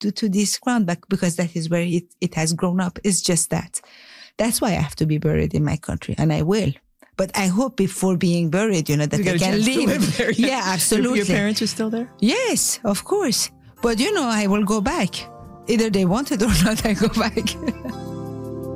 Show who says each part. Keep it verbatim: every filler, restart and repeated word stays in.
Speaker 1: to, to this ground, but because that is where it, it has grown up. It's just that. That's why I have to be buried in my country, and I will. But I hope before being buried, you know, that I can live.
Speaker 2: There, yeah.
Speaker 1: yeah, absolutely.
Speaker 2: Your, your parents are still there?
Speaker 1: Yes, of course. But, you know, I will go back. Either they want it or not, I go back.